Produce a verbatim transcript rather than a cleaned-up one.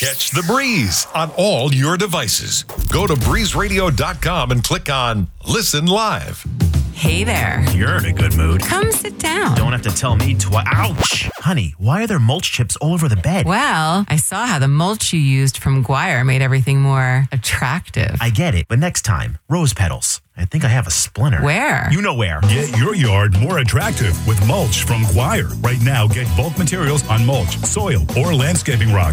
Catch the Breeze on all your devices. Go to breeze radio dot com and click on Listen Live. Hey there. You're in a good mood. Come sit down. Don't have to tell me twice. Ouch! Honey, why are there mulch chips all over the bed? Well, I saw how the mulch you used from Guire made everything more attractive. I get it, but next time, rose petals. I think I have a splinter. Where? You know where. Get your yard more attractive with mulch from Guire. Right now, get bulk materials on mulch, soil, or landscaping rocks.